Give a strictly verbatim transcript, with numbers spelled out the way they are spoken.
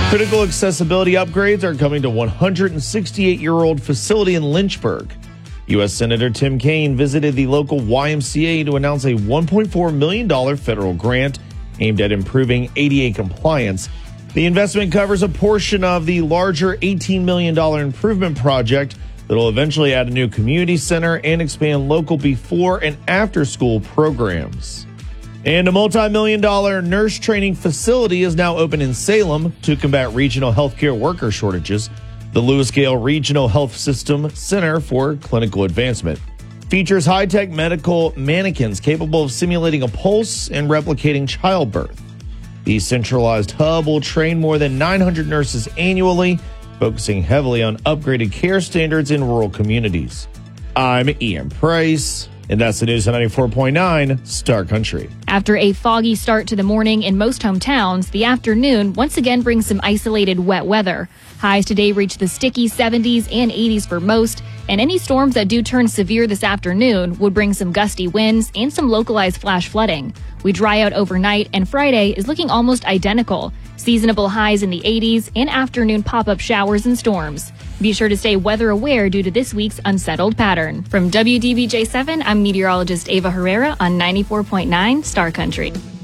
Critical accessibility upgrades are coming to one hundred sixty-eight-year-old facility in Lynchburg. U S Senator Tim Kaine visited the local Y M C A to announce a one point four million dollars federal grant aimed at improving A D A compliance. The investment covers a portion of the larger eighteen million dollars improvement project that will eventually add a new community center and expand local before and after school programs. And a multi-million dollar nurse training facility is now open in Salem to combat regional healthcare worker shortages. The Lewis Gale Regional Health System Center for Clinical Advancement features high-tech medical mannequins capable of simulating a pulse and replicating childbirth. The centralized hub will train more than nine hundred nurses annually, focusing heavily on upgraded care standards in rural communities. I'm Ian Price, and that's the news on ninety-four point nine Star Country. After a foggy start to the morning in most hometowns, the afternoon once again brings some isolated wet weather. Highs today reach the sticky seventies and eighties for most, and any storms that do turn severe this afternoon would bring some gusty winds and some localized flash flooding. We dry out overnight, and Friday is looking almost identical. Seasonable highs in the eighties and afternoon pop-up showers and storms. Be sure to stay weather aware due to this week's unsettled pattern. From W D B J seven, I'm meteorologist Ava Herrera on ninety-four point nine Star Country.